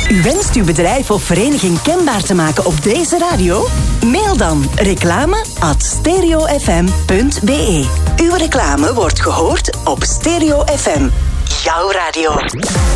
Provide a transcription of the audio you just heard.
U wenst uw bedrijf of vereniging kenbaar te maken op deze radio? Mail dan reclame@stereofm.be. Uw reclame wordt gehoord op Stereo FM. Jouw radio.